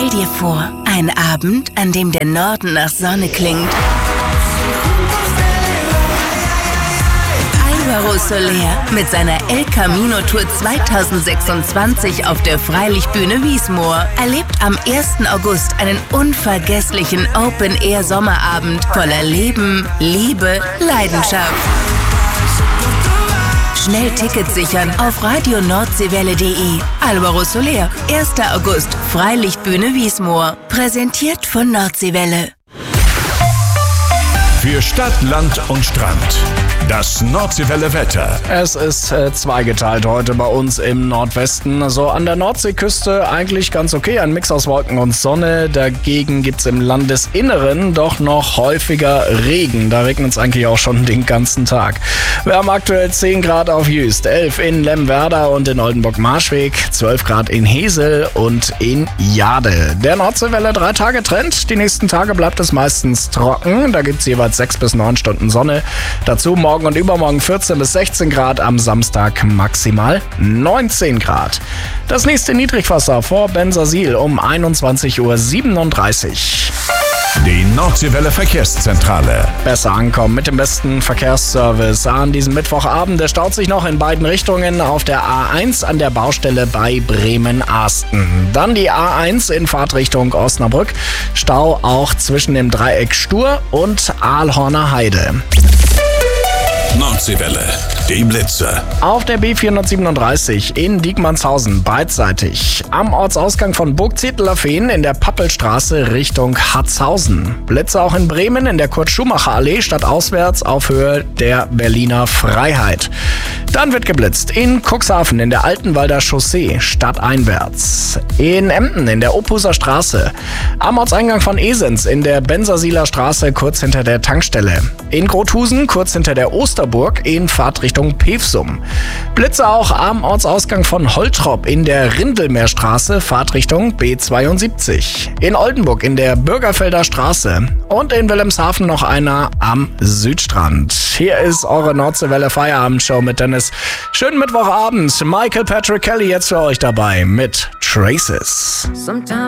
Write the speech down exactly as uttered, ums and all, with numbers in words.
Stell dir vor, ein Abend, an dem der Norden nach Sonne klingt. Álvaro Soler mit seiner El Camino Tour zweitausendsechsundzwanzig auf der Freilichtbühne Wiesmoor erlebt am ersten August einen unvergesslichen Open-Air-Sommerabend voller Leben, Liebe, Leidenschaft. Schnell Tickets sichern auf radio nordseewelle punkt de. Álvaro Soler, erster August, Freilichtbühne Wiesmoor. Präsentiert von Nordseewelle. Für Stadt, Land und Strand. Das Nordseewelle Wetter. Es ist äh, zweigeteilt heute bei uns im Nordwesten. So an der Nordseeküste eigentlich ganz okay, ein Mix aus Wolken und Sonne. Dagegen gibt's im Landesinneren doch noch häufiger Regen. Da regnet es eigentlich auch schon den ganzen Tag. Wir haben aktuell zehn Grad auf Jüst, elf in Lemwerder und in Oldenburg-Marschweg, zwölf Grad in Hesel und in Jade. Der Nordseewelle drei Tage Trend. Die nächsten Tage bleibt es meistens trocken. Da gibt's jeweils sechs bis neun Stunden Sonne. Dazu morgen und übermorgen vierzehn bis sechzehn Grad, am Samstag maximal neunzehn Grad. Das nächste Niedrigwasser vor Bensersiel um einundzwanzig Uhr siebenunddreißig. Die Nordseewelle Verkehrszentrale. Besser ankommen mit dem besten Verkehrsservice an diesem Mittwochabend. Der staut sich noch in beiden Richtungen auf der A eins an der Baustelle bei Bremen-Arsten. Dann die A eins in Fahrtrichtung Osnabrück. Stau auch zwischen dem Dreieck Stur und Aalhorner Heide. Nordseewelle, die Blitze. Auf der B vierhundertsiebenunddreißig in Diekmannshausen beidseitig. Am Ortsausgang von Burgzedler-Fehn in der Pappelstraße Richtung Harzhausen. Blitze auch in Bremen in der Kurt-Schumacher-Allee stadtauswärts auf Höhe der Berliner Freiheit. Dann wird geblitzt in Cuxhaven in der Altenwalder Chaussee stadteinwärts. In Emden in der Ophuser Straße. Am Ortseingang von Esens in der Bensersieler Straße kurz hinter der Tankstelle. In Grothusen kurz hinter der Osterburg in Fahrtrichtung Pevsum. Blitze auch am Ortsausgang von Holtrop in der Rindelmeerstraße, Fahrtrichtung B zweiundsiebzig. In Oldenburg in der Bürgerfelder Straße. Und in Wilhelmshaven noch einer am Südstrand. Hier ist eure Nordseewelle Feierabendshow mit Dennis. Schönen Mittwochabend. Michael Patrick Kelly jetzt für euch dabei mit Traces.